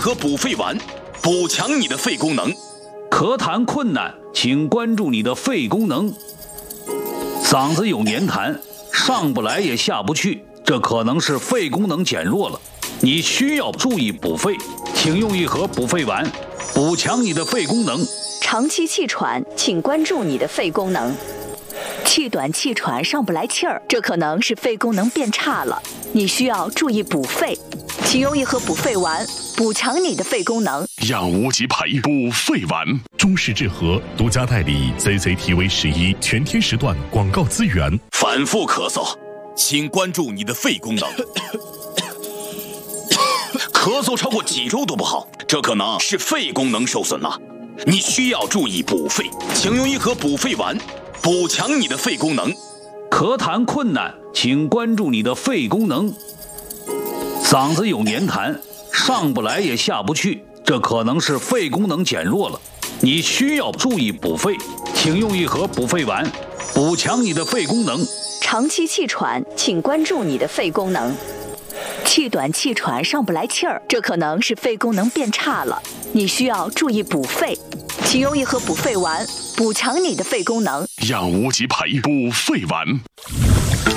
盒补肺丸，补强你的肺功能。 咳痰困难，请关注你的肺功能。嗓子有黏痰，上不来也下不去，这可能是肺功能减弱了，你需要注意补肺，请用一盒补肺丸，补强你的肺功能。 长期气喘，请关注你的肺功能。气短气喘上不来气儿，这可能是肺功能变差了，你需要注意补肺，请用一盒补肺丸，补强你的肺功能。 养无极培补肺丸，中式治和独家代理 CCTV11全天时段广告资源。 反复咳嗽，请关注你的肺功能。咳嗽超过几周都不好，这可能是肺功能受损了，你需要注意补肺，请用一盒补肺丸，补强你的肺功能。 咳痰困难，请关注你的肺功能。嗓子有黏痰，上不来也下不去，这可能是肺功能减弱了，你需要注意补肺，请用一盒补肺丸，补强你的肺功能。 长期气喘，请关注你的肺功能。气短气喘上不来气儿，这可能是肺功能变差了，你需要注意补肺，请用一盒补肺丸，补强你的肺功能。 养无极培补肺丸。